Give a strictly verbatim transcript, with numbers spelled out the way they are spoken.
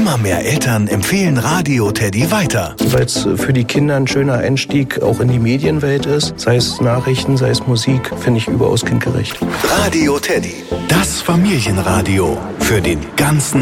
Immer mehr Eltern empfehlen Radio Teddy weiter. Weil es für die Kinder ein schöner Einstieg auch in die Medienwelt ist. Sei es Nachrichten, sei es Musik, finde ich überaus kindgerecht. Radio Teddy, das Familienradio für den ganzen